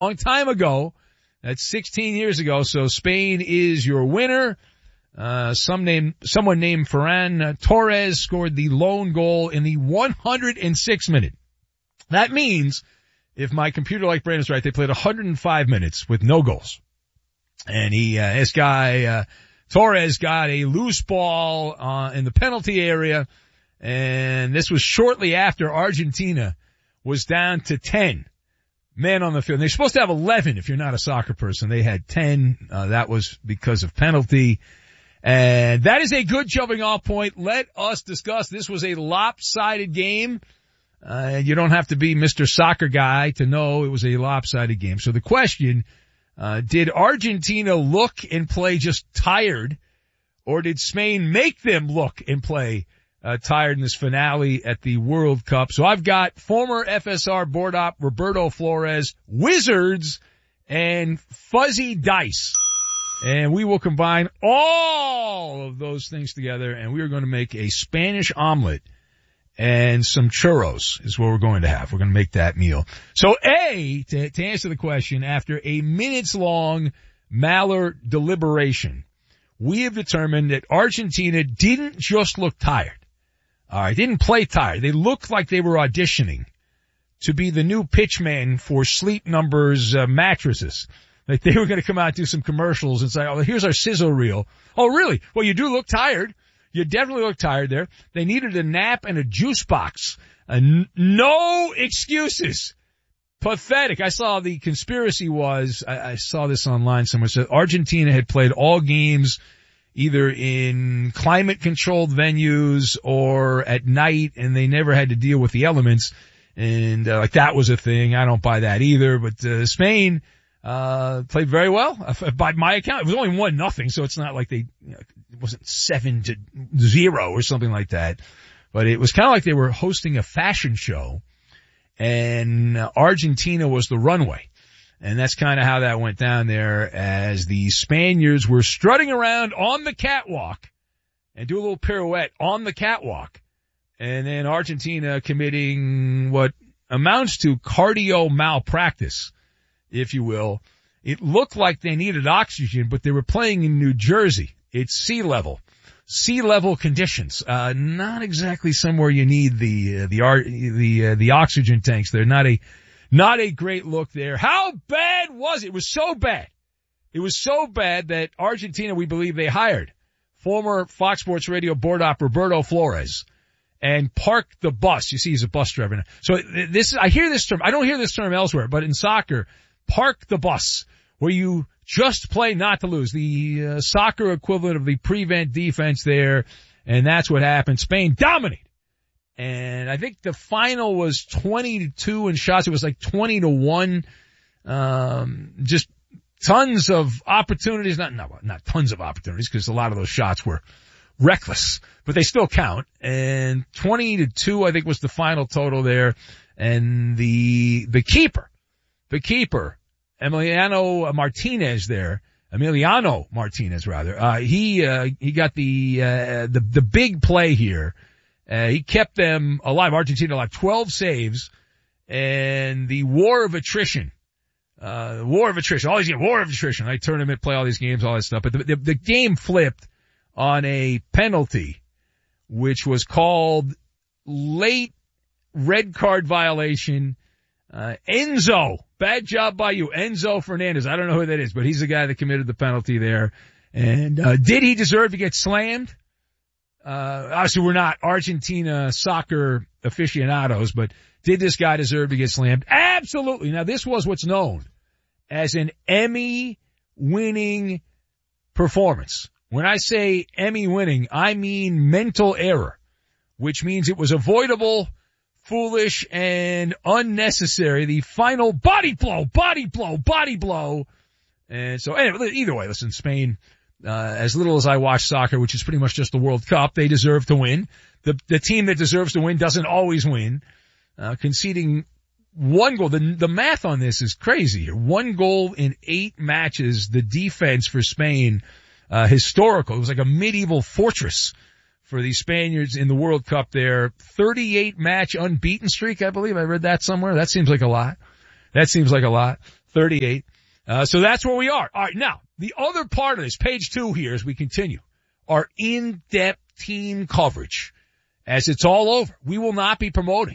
long time ago. That's 16 years ago. So Spain is your winner. Someone named Ferran Torres scored the lone goal in the 106th minute. That means, if my computer like brain is right, they played 105 minutes with no goals. And this guy, Torres got a loose ball, in the penalty area. And this was shortly after Argentina was down to 10 men on the field. They're supposed to have 11 if you're not a soccer person. They had 10. That was because of penalty. And that is a good jumping off point. Let us discuss. This was a lopsided game. You don't have to be Mr. Soccer Guy to know it was a lopsided game. So the question, did Argentina look and play just tired, or did Spain make them look and play tired in this finale at the World Cup? So I've got former FSR board op Roberto Flores, Wizards, and Fuzzy Dice. And we will combine all of those things together, and we are going to make a Spanish omelet and some churros is what we're going to have. We're going to make that meal. So to answer the question, after a minutes-long Maller deliberation, we have determined that Argentina didn't just look tired. All right, didn't play tired. They looked like they were auditioning to be the new pitchman for Sleep Number's mattresses. Like they were going to come out and do some commercials and say, oh, here's our sizzle reel. Oh, really? Well, you do look tired. You definitely look tired there. They needed a nap and a juice box. No excuses. Pathetic. I saw the conspiracy was, I saw this online somewhere, said Argentina had played all games either in climate-controlled venues or at night, and they never had to deal with the elements. And like that was a thing. I don't buy that either. But Spain played very well. By my account, it was only 1-0, so it's not like they, it wasn't 7-0 or something like that. But it was kind of like they were hosting a fashion show, and Argentina was the runway. And that's kind of how that went down there as the Spaniards were strutting around on the catwalk and do a little pirouette on the catwalk. And then Argentina committing what amounts to cardio malpractice, if you will. It looked like they needed oxygen, but they were playing in New Jersey. It's sea level conditions. Not exactly somewhere you need the oxygen tanks. They're not a great look there. How bad was it? It was so bad. It was so bad that Argentina, we believe they hired former Fox Sports Radio board op Roberto Flores and parked the bus. You see, he's a bus driver now. So I hear this term. I don't hear this term elsewhere, but in soccer, park the bus, where you just play not to lose. The soccer equivalent of the prevent defense there, and that's what happened. Spain dominated. And I think the final was 20-2 in shots. It was like 20-1. Just tons of opportunities. Not tons of opportunities, because a lot of those shots were reckless, but they still count. And 20-2, I think, was the final total there. And the keeper, Emiliano Martinez, he got the big play here. He kept them alive, Argentina alive, 12 saves, and the war of attrition. All these games, war of attrition. I tournament, play all these games, all that stuff. But the game flipped on a penalty, which was called late red card violation. Enzo, bad job by you, Enzo Fernandez. I don't know who that is, but he's the guy that committed the penalty there. And did he deserve to get slammed? Obviously we're not Argentina soccer aficionados, but did this guy deserve to get slammed? Absolutely. Now this was what's known as an Emmy-winning performance. When I say Emmy-winning, I mean mental error, which means it was avoidable, foolish, and unnecessary. The final body blow. And so anyway, either way, listen, Spain, as little as I watch soccer, which is pretty much just the World Cup, they deserve to win. The team that deserves to win doesn't always win. Conceding one goal. The math on this is crazy here. 1 goal in 8 matches. The defense for Spain, historical. It was like a medieval fortress for the Spaniards in the World Cup there. 38 match unbeaten streak, I believe. I read that somewhere. That seems like a lot. 38. So that's where we are. All right. Now, the other part of this, page 2 here as we continue, our in-depth team coverage. As it's all over, we will not be promoting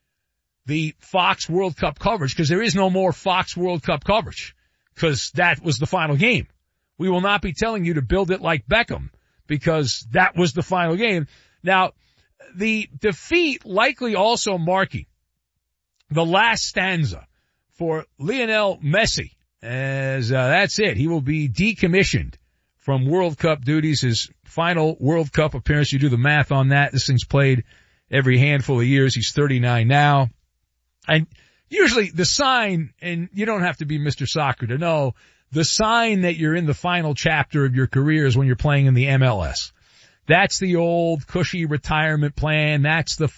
the Fox World Cup coverage because there is no more Fox World Cup coverage because that was the final game. We will not be telling you to build it like Beckham because that was the final game. Now, the defeat likely also marking the last stanza for Lionel Messi as that's it. He will be decommissioned from World Cup duties, his final World Cup appearance. You do the math on that. This thing's played every handful of years. He's 39 now. And usually the sign, and you don't have to be Mr. Soccer to know, the sign that you're in the final chapter of your career is when you're playing in the MLS. That's the old cushy retirement plan. That's the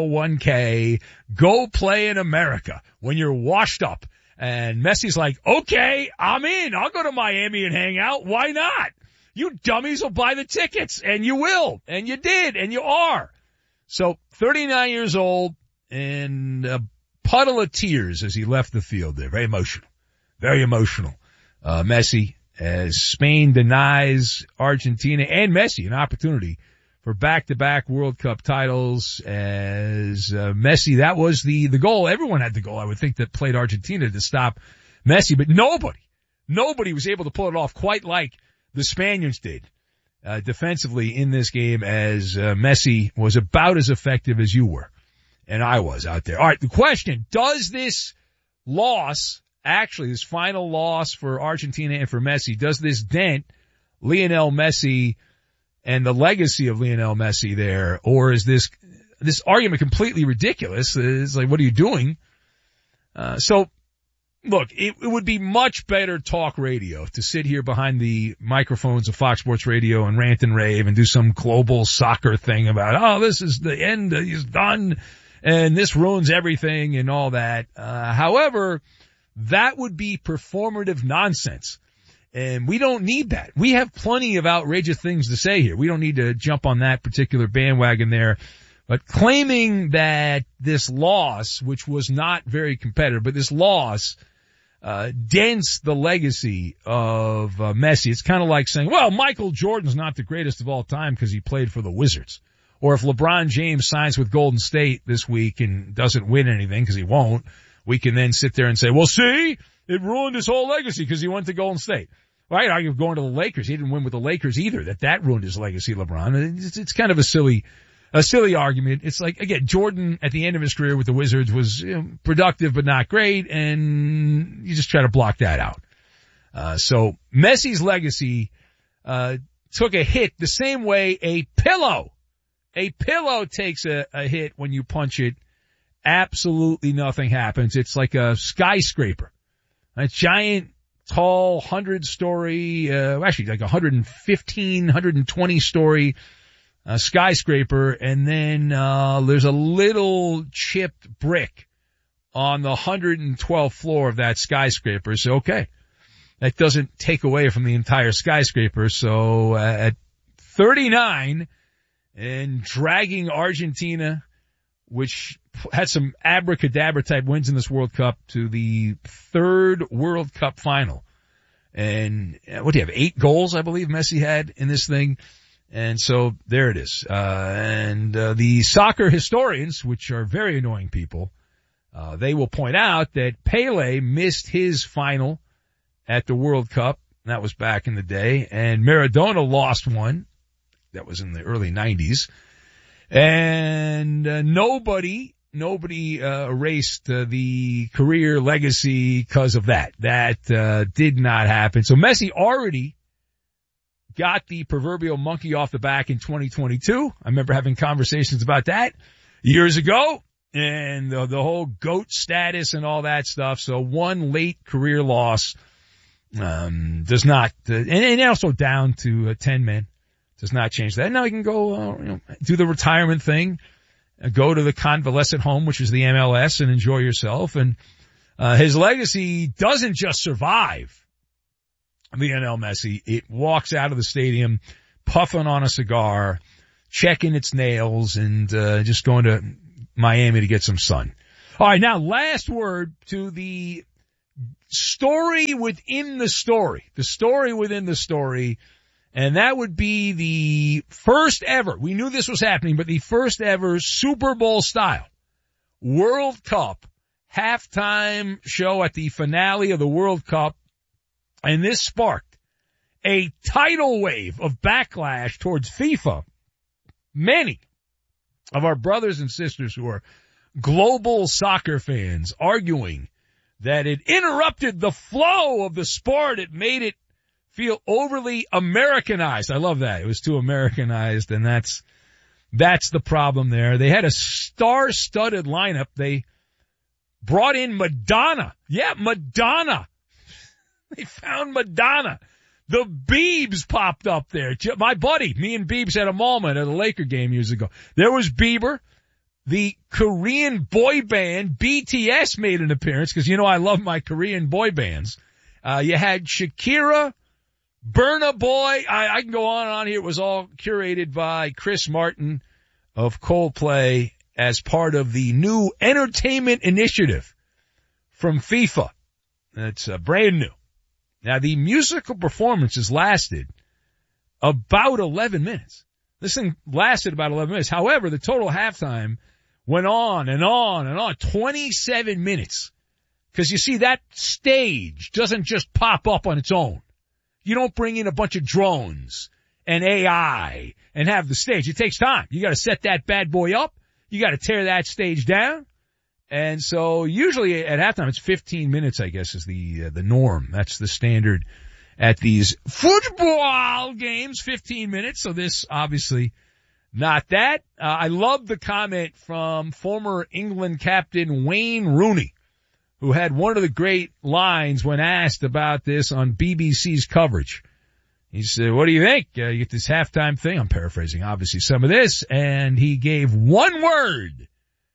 401k. Go play in America when you're washed up. And Messi's like, okay, I'm in. I'll go to Miami and hang out. Why not? You dummies will buy the tickets, and you will, and you did, and you are. So 39 years old and a puddle of tears as he left the field there. Very emotional. Very emotional. Messi, as Spain denies Argentina and Messi an opportunity for back-to-back World Cup titles as Messi, that was the goal. Everyone had the goal, I would think, that played Argentina to stop Messi, but nobody was able to pull it off quite like the Spaniards did defensively in this game as Messi was about as effective as you were and I was out there. All right, the question, does this loss, actually this final loss for Argentina and for Messi, does this dent Lionel Messi and the legacy of Lionel Messi there, or is this argument completely ridiculous? It's like, what are you doing? So, look, it would be much better talk radio to sit here behind the microphones of Fox Sports Radio and rant and rave and do some global soccer thing about, oh, this is the end, he's done, and this ruins everything and all that. However, that would be performative nonsense. And we don't need that. We have plenty of outrageous things to say here. We don't need to jump on that particular bandwagon there. But claiming that this loss, which was not very competitive, but this loss dents the legacy of Messi. It's kind of like saying, well, Michael Jordan's not the greatest of all time because he played for the Wizards. Or if LeBron James signs with Golden State this week and doesn't win anything because he won't, we can then sit there and say, well, see, it ruined his whole legacy because he went to Golden State. Right? Are you going to the Lakers? He didn't win with the Lakers either. That ruined his legacy, LeBron. It's kind of a silly argument. It's like, again, Jordan at the end of his career with the Wizards was productive but not great, and you just try to block that out. So Messi's legacy took a hit the same way a pillow takes a hit when you punch it. Absolutely nothing happens. It's like a skyscraper. A giant, tall, 100-story, actually like 115, 120-story skyscraper, and then there's a little chipped brick on the 112th floor of that skyscraper. So, okay, that doesn't take away from the entire skyscraper. So at 39 and dragging Argentina, which had some abracadabra type wins in this World Cup, to the third World Cup final. And what do you have? 8 goals, I believe Messi had in this thing. And so there it is. And the soccer historians, which are very annoying people, they will point out that Pele missed his final at the World Cup. That was back in the day. And Maradona lost one. That was in the early 90s. And nobody erased the career legacy because of that. That did not happen. So Messi already got the proverbial monkey off the back in 2022. I remember having conversations about that years ago, and the whole GOAT status and all that stuff. So one late career loss does not, and also down to 10 men. Does not change that. Now he can go, do the retirement thing, go to the convalescent home, which is the MLS, and enjoy yourself. And his legacy doesn't just survive Lionel Messi. It walks out of the stadium puffing on a cigar, checking its nails, and just going to Miami to get some sun. All right, now last word to the story within the story. The story within the story. And that would be the first ever, we knew this was happening, but the first ever Super Bowl style World Cup halftime show at the finale of the World Cup. And this sparked a tidal wave of backlash towards FIFA. Many of our brothers and sisters who are global soccer fans arguing that it interrupted the flow of the sport. It made it feel overly Americanized. I love that. It was too Americanized, and that's the problem there. They had a star-studded lineup. They brought in Madonna. Yeah, Madonna. They found Madonna. The Biebs popped up there. My buddy, me and Biebs had a moment at a Laker game years ago. There was Bieber. The Korean boy band BTS made an appearance because, you know, I love my Korean boy bands. You had Shakira, Burna Boy. I can go on and on here. It was all curated by Chris Martin of Coldplay as part of the new entertainment initiative from FIFA. That's brand new. Now, the musical performances lasted about 11 minutes. This thing lasted about 11 minutes. However, the total halftime went on and on and on, 27 minutes. Because you see, that stage doesn't just pop up on its own. You don't bring in a bunch of drones and AI and have the stage. It takes time. You got to set that bad boy up. You got to tear that stage down. And so usually at halftime it's 15 minutes, I guess, is the norm. That's the standard at these football games, 15 minutes. So this obviously not that. I love the comment from former England captain Wayne Rooney, who had one of the great lines when asked about this on BBC's coverage. He said, what do you think? You get this halftime thing. I'm paraphrasing, obviously, some of this. And he gave one word,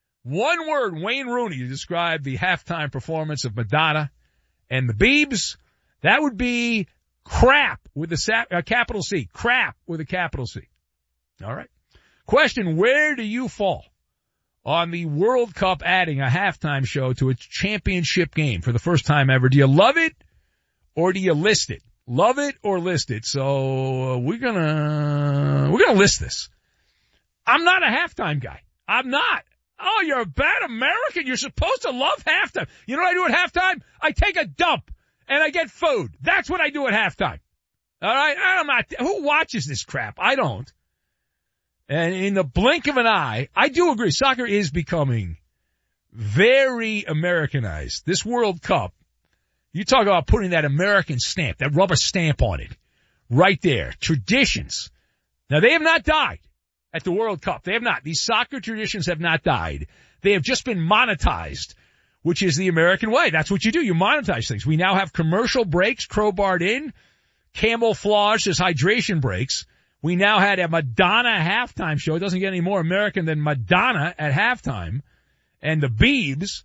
Wayne Rooney, to describe the halftime performance of Madonna and the Biebs. That would be crap with a capital C. Crap with a capital C. All right. Question, where do you fall on the World Cup adding a halftime show to its championship game for the first time ever? Do you love it or do you list it? Love it or list it. So we're gonna list this. I'm not a halftime guy. I'm not. Oh, you're a bad American. You're supposed to love halftime. You know what I do at halftime? I take a dump and I get food. That's what I do at halftime. All right? I'm not, who watches this crap? I don't. And in the blink of an eye, I do agree. Soccer is becoming very Americanized. This World Cup, you talk about putting that American stamp, that rubber stamp on it, right there. Traditions. Now, they have not died at the World Cup. They have not. These soccer traditions have not died. They have just been monetized, which is the American way. That's what you do. You monetize things. We now have commercial breaks crowbarred in, camouflaged as hydration breaks. We now had a Madonna halftime show. It doesn't get any more American than Madonna at halftime. And the Biebs,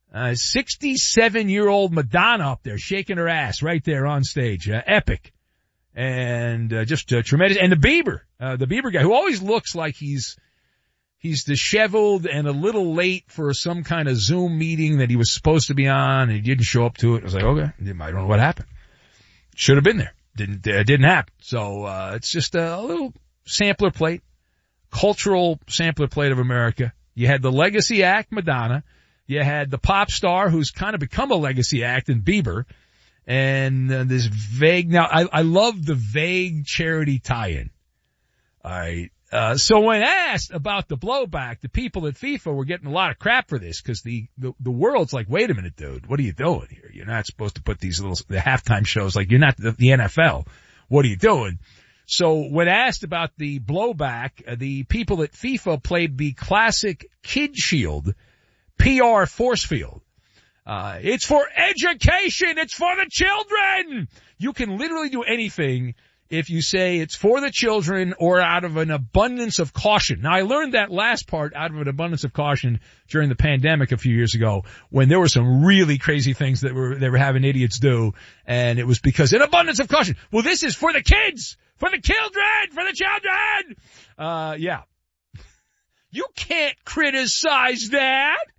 67-year-old Madonna up there shaking her ass right there on stage. Epic. And just tremendous. And the Bieber guy, who always looks like he's disheveled and a little late for some kind of Zoom meeting that he was supposed to be on, and he didn't show up to it. I was like, okay, I don't know what happened. Should have been there. Didn't happen. So it's just a little sampler plate, cultural sampler plate of America. You had the legacy act, Madonna. You had the pop star who's kind of become a legacy act in Bieber. And this vague, now I love the vague charity tie-in. All right. So when asked about the blowback, the people at FIFA were getting a lot of crap for this because the world's like, wait a minute, dude, what are you doing here? You're not supposed to put the halftime shows, like you're not the NFL. What are you doing? So when asked about the blowback, the people at FIFA played the classic Kid Shield PR force field. It's for education. It's for the children. You can literally do anything if you say it's for the children or out of an abundance of caution. Now, I learned that last part out of an abundance of caution during the pandemic a few years ago when there were some really crazy things that they were having idiots do, and it was because an abundance of caution. Well, this is for the kids, for the children, for the children. Yeah. You can't criticize that.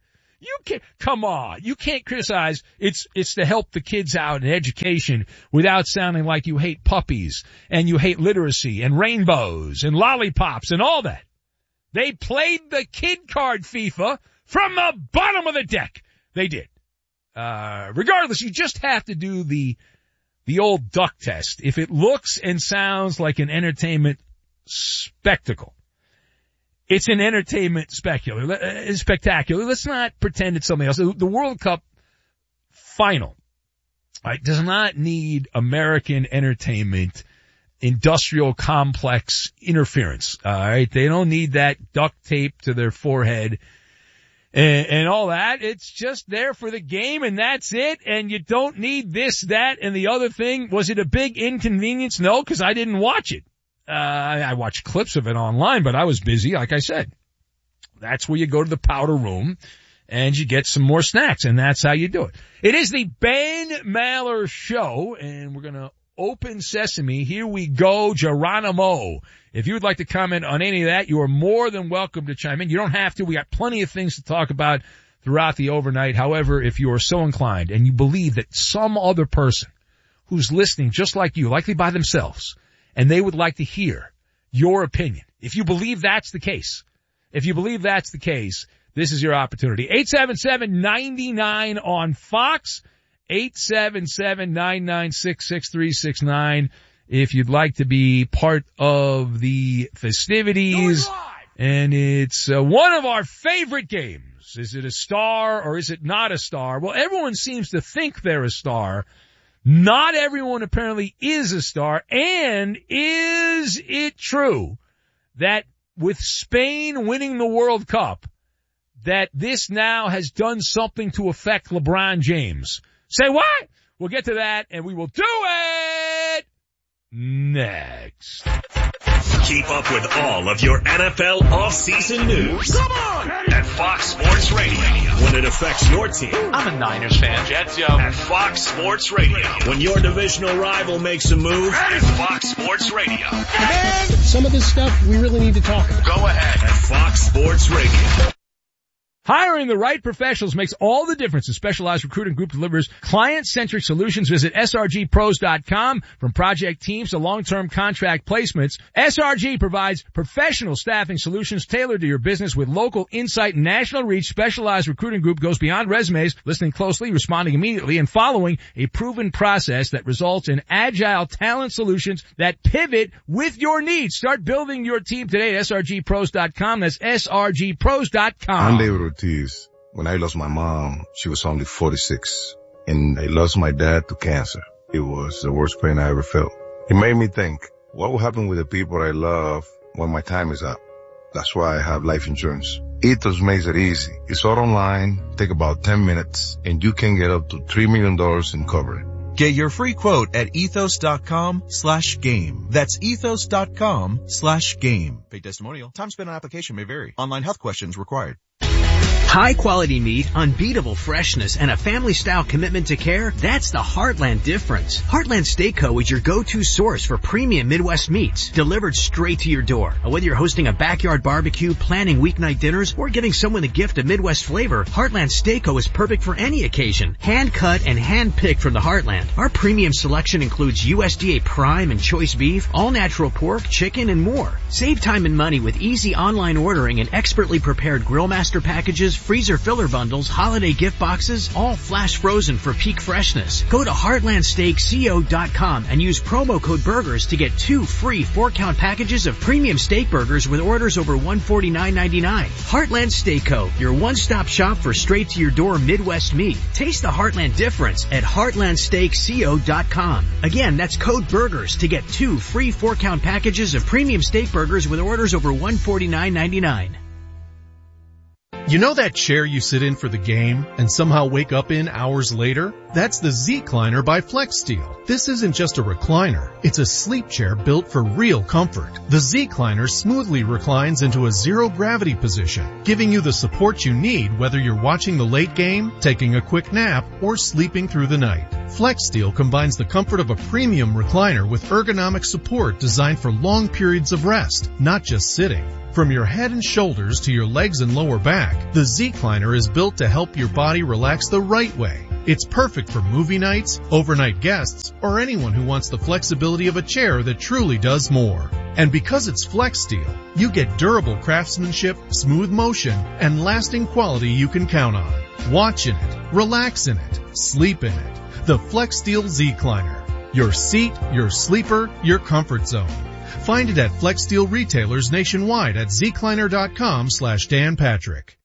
You can't, come on. You can't criticize. It's to help the kids out in education without sounding like you hate puppies and you hate literacy and rainbows and lollipops and all that. They played the kid card FIFA from the bottom of the deck. They did. Regardless, you just have to do the old duck test. If it looks and sounds like an entertainment spectacle, it's an entertainment spectacular. Let's not pretend it's something else. The World Cup final, right, does not need American entertainment, industrial complex interference. All right. They don't need that duct tape to their forehead and all that. It's just there for the game and that's it. And you don't need this, that, and the other thing. Was it a big inconvenience? No, because I didn't watch it. I watched clips of it online, but I was busy, like I said. That's where you go to the powder room and you get some more snacks, and that's how you do it. It is the Ben Maller Show, and we're going to open sesame. Here we go, Geronimo. If you would like to comment on any of that, you are more than welcome to chime in. You don't have to. We got plenty of things to talk about throughout the overnight. However, if you are so inclined and you believe that some other person who's listening just like you, likely by themselves, and they would like to hear your opinion, if you believe that's the case, this is your opportunity. 877-99 on Fox, 877-996-6369. If you'd like to be part of the festivities, and it's one of our favorite games. Is it a star or is it not a star? Well, everyone seems to think they're a star. Not everyone apparently is a star. And is it true that with Spain winning the World Cup, that this now has done something to affect LeBron James? Say what? We'll get to that, and we will do it next. Keep up with all of your NFL offseason news. Come on! At Fox Sports Radio. When it affects your team. I'm a Niners fan. Jets, yo. At Fox Sports Radio. When your divisional rival makes a move. At Fox Sports Radio. Man, some of this stuff we really need to talk about. Go ahead. At Fox Sports Radio. Hiring the right professionals makes all the difference. A specialized recruiting group delivers client-centric solutions. Visit srgpros.com. From project teams to long-term contract placements, SRG provides professional staffing solutions tailored to your business with local insight and national reach. Specialized recruiting group goes beyond resumes, listening closely, responding immediately, and following a proven process that results in agile talent solutions that pivot with your needs. Start building your team today at srgpros.com. That's srgpros.com. When I lost my mom, she was only 46, and I lost my dad to cancer. It was the worst pain I ever felt. It made me think, what will happen with the people I love when my time is up? That's why I have life insurance. Ethos makes it easy. It's all online, take about 10 minutes, and you can get up to $3 million in coverage. Get your free quote at ethos.com/game. That's ethos.com/game. Paid testimonial. Time spent on application may vary. Online health questions required. High quality meat, unbeatable freshness, and a family-style commitment to care, that's the Heartland difference. Heartland Steak Co. is your go-to source for premium Midwest meats, delivered straight to your door. Whether you're hosting a backyard barbecue, planning weeknight dinners, or getting someone a gift of Midwest flavor, Heartland Steak Co. is perfect for any occasion. Hand-cut and hand-picked from the Heartland. Our premium selection includes USDA prime and choice beef, all-natural pork, chicken, and more. Save time and money with easy online ordering and expertly prepared Grillmaster packages, freezer filler bundles, holiday gift boxes, all flash frozen for peak freshness. Go to heartlandsteakco.com and use promo code BURGERS to get 2 free 4-count packages of premium steak burgers with orders over $149.99. Heartland Steak Co., your one-stop shop for straight-to-your-door Midwest meat. Taste the Heartland difference at heartlandsteakco.com. Again, that's code BURGERS to get 2 free 4-count packages of premium steak burgers with orders over $149.99. You know that chair you sit in for the game and somehow wake up in hours later? That's the Z-Cliner by FlexSteel. This isn't just a recliner. It's a sleep chair built for real comfort. The Z-Cliner smoothly reclines into a zero-gravity position, giving you the support you need whether you're watching the late game, taking a quick nap, or sleeping through the night. FlexSteel combines the comfort of a premium recliner with ergonomic support designed for long periods of rest, not just sitting. From your head and shoulders to your legs and lower back, the Z-Cliner is built to help your body relax the right way. It's perfect for movie nights, overnight guests, or anyone who wants the flexibility of a chair that truly does more. And because it's FlexSteel, you get durable craftsmanship, smooth motion, and lasting quality you can count on. Watch in it, relax in it, sleep in it. The FlexSteel Z-Cliner. Your seat, your sleeper, your comfort zone. Find it at FlexSteel retailers nationwide at zcliner.com/Dan Patrick.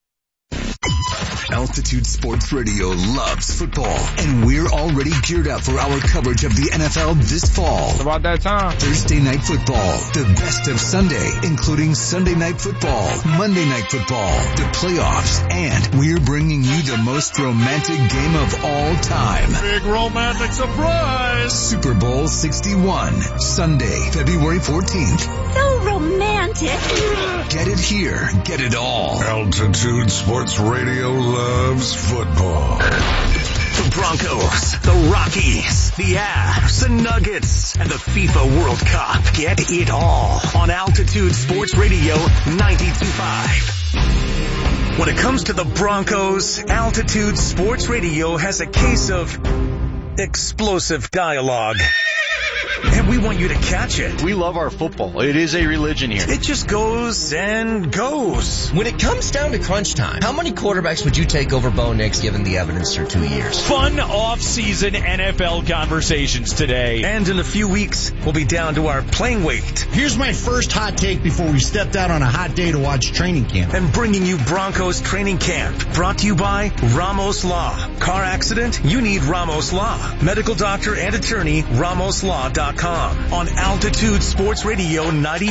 Altitude Sports Radio loves football, and we're already geared up for our coverage of the NFL this fall. It's about that time. Thursday Night Football, the best of Sunday, including Sunday Night Football, Monday Night Football, the playoffs, and we're bringing you the most romantic game of all time. Big romantic surprise! Super Bowl 61, Sunday, February 14th. So romantic. Get it here, get it all. Altitude Sports Radio loves football. The Broncos, the Rockies, the Avs, the Nuggets, and the FIFA World Cup. Get it all on Altitude Sports Radio 92.5. When it comes to the Broncos, Altitude Sports Radio has a case of explosive dialogue. And we want you to catch it. We love our football. It is a religion here. It just goes and goes. When it comes down to crunch time, how many quarterbacks would you take over Bo Nix given the evidence through 2 years? Fun off-season NFL conversations today. And in a few weeks, we'll be down to our playing weight. Here's my first hot take before we stepped out on a hot day to watch training camp. And bringing you Broncos training camp. Brought to you by Ramos Law. Car accident? You need Ramos Law. Medical doctor and attorney, RamosLaw.com. On Altitude Sports Radio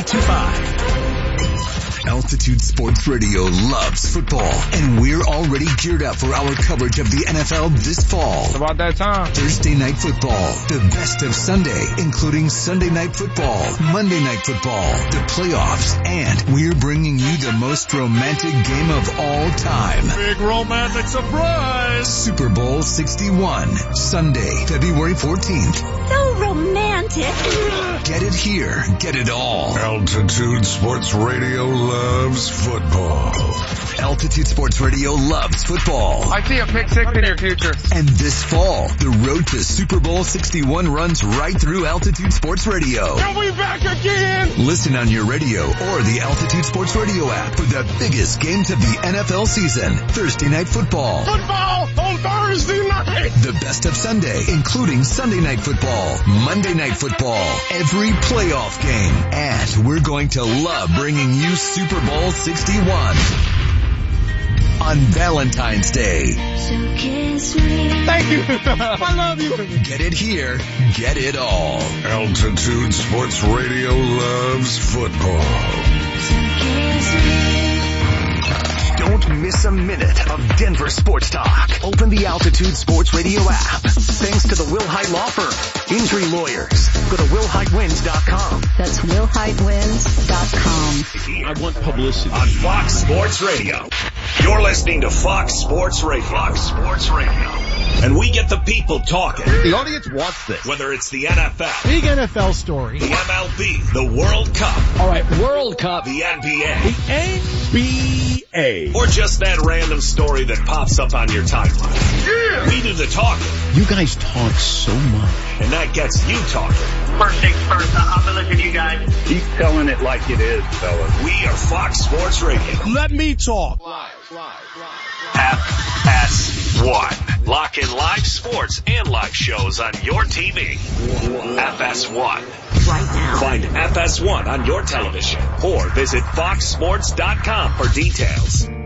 92.5. Altitude Sports Radio loves football, and we're already geared up for our coverage of the NFL this fall. It's about that time. Thursday Night Football, the best of Sunday, including Sunday Night Football, Monday Night Football, the playoffs, and we're bringing you the most romantic game of all time. Big romantic surprise! Super Bowl 61, Sunday, February 14th. So romantic. Get it here, get it all. Altitude Sports Radio loves football. Altitude Sports Radio loves football. I see a pick six in your future. And this fall, the road to Super Bowl 61 runs right through Altitude Sports Radio. And we back again! Listen on your radio or the Altitude Sports Radio app for the biggest games of the NFL season. Thursday Night Football. Football on Thursday night! The best of Sunday, including Sunday Night Football, Monday Night Football, every playoff game. And we're going to love bringing you Super Bowl 61 on Valentine's Day. Thank you. I love you. Get it here, get it all. Altitude Sports Radio loves football. Don't miss a minute of Denver sports talk. Open the Altitude Sports Radio app. Thanks to the Will Hite Law Firm. Injury lawyers. Go to willhitewins.com. That's willhitewins.com. I want publicity. On Fox Sports Radio. You're listening to Fox Sports Radio. Fox Sports Radio. And we get the people talking. The audience wants this. Whether it's the NFL. Big NFL story. The MLB. The World Cup. All right, World Cup. The NBA. The NBA. Or just that random story that pops up on your timeline. Yeah. We do the talking. You guys talk so much. And that gets you talking. First things first, I'm gonna listen to you guys. Keep telling it like it is, fellas. We are Fox Sports Radio. Let me talk. FS1. Lock in live sports and live shows on your TV. FS1. Right now. Find FS1 on your television or visit foxsports.com for details.